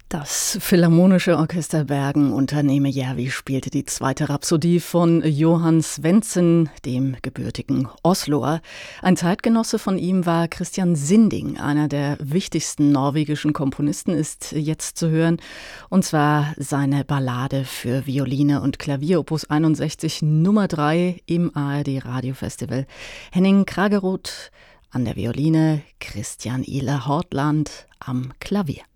Das Philharmonische Orchester Bergen unter Neeme Järvi spielte die zweite Rhapsodie von Johann Svendsen, dem gebürtigen Osloer. Ein Zeitgenosse von ihm war Christian Sinding, einer der wichtigsten norwegischen Komponisten, ist jetzt zu hören. Und zwar seine Ballade für Violine und Klavier, Opus 61 Nummer 3 im ARD Radiofestival. Henning Kragerud an der Violine, Christian Ihler Hortland am Klavier.